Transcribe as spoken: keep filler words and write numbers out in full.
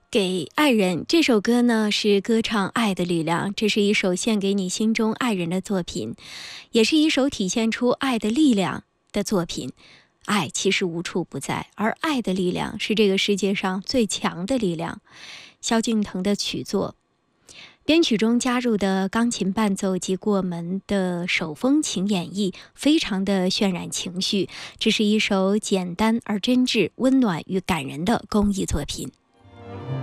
给爱人这首歌呢，是歌唱爱的力量，这是一首献给你心中爱人的作品，也是一首体现出爱的力量的作品。爱其实无处不在，而爱的力量是这个世界上最强的力量。萧敬腾的曲作，编曲中加入的钢琴伴奏及过门的手风琴演绎，非常的渲染情绪。这是一首简单而真挚、温暖与感人的公益作品。